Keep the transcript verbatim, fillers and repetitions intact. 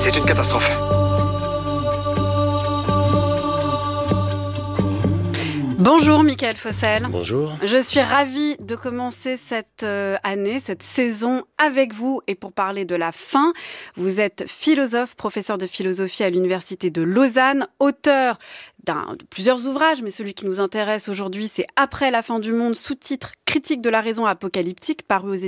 C'est une catastrophe. Bonjour Mickaël Fossel. Bonjour. Je suis ravie de commencer cette euh, année, cette saison avec vous et pour parler de la fin. Vous êtes philosophe, professeur de philosophie à l'Université de Lausanne, auteur d'un, de plusieurs ouvrages, mais celui qui nous intéresse aujourd'hui, c'est Après la fin du monde, sous-titre Critique de la raison apocalyptique, paru aux